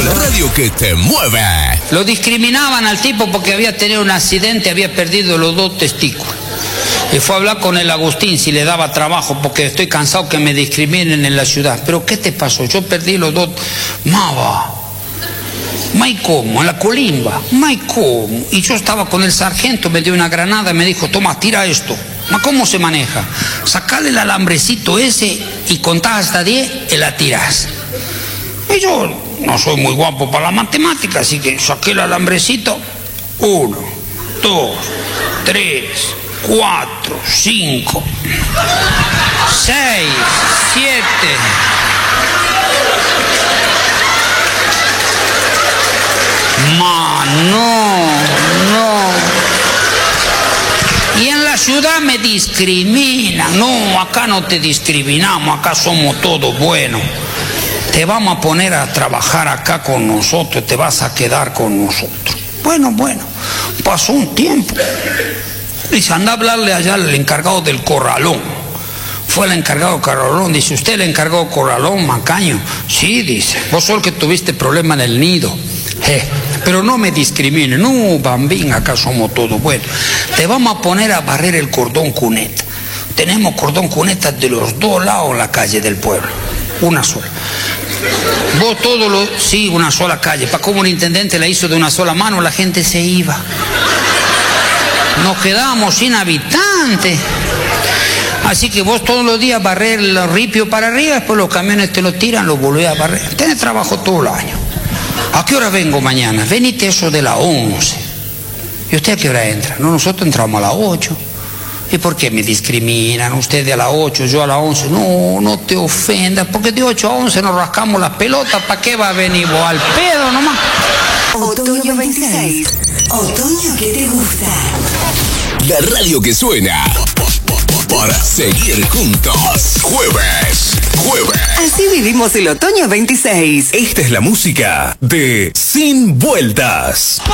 La radio que te mueve. Lo discriminaban al tipo porque había tenido un accidente, había perdido los 2 testículos. Y fue a hablar con el Agustín si le daba trabajo, porque estoy cansado que me discriminen en la ciudad. ¿Pero qué te pasó? Yo perdí los 2. Mava. Mai como, en la colimba. Mai como. Y yo estaba con el sargento, me dio una granada y me dijo, toma, tira esto. ¿Cómo se maneja? Sacale el alambrecito ese y contás hasta 10 y la tirás. Y yo no soy muy guapo para la matemática, así que saqué el alambrecito. 1, 2, 3, 4, 5, 6, 7. No. Y en la ciudad me discriminan. No, acá no te discriminamos, acá somos todos buenos. Te vamos a poner a trabajar acá con nosotros, te vas a quedar con nosotros. Bueno, pasó un tiempo. Dice, anda a hablarle allá al encargado del corralón. Fue el encargado del corralón, dice, ¿usted el encargado del corralón, Macaño? Sí, dice, vos sos el que tuviste problema en el nido. Pero no me discriminen. No, bambín, acá somos todos buenos. Te vamos a poner a barrer el cordón cuneta. Tenemos cordón cuneta de los 2 lados en la calle del pueblo. Una sola. Vos sí, una sola calle. Para como un intendente la hizo de una sola mano, la gente se iba. Nos quedábamos sin habitantes. Así que vos todos los días barrer el ripio para arriba, después los camiones te lo tiran, lo volvés a barrer. Tenés trabajo todo el año. ¿A qué hora vengo mañana? Venite eso de las 11. ¿Y usted a qué hora entra? No, nosotros entramos a las 8. ¿Y por qué me discriminan? Ustedes a las 8, yo a las 11. No te ofendas, porque de 8 a 11 nos rascamos las pelotas. ¿Para qué va a venir vos? Al pedo nomás. Otoño 26. Otoño que te gusta. La radio que suena para seguir juntos. Jueves. Así vivimos el otoño 26. Esta es la música de Sin Vueltas.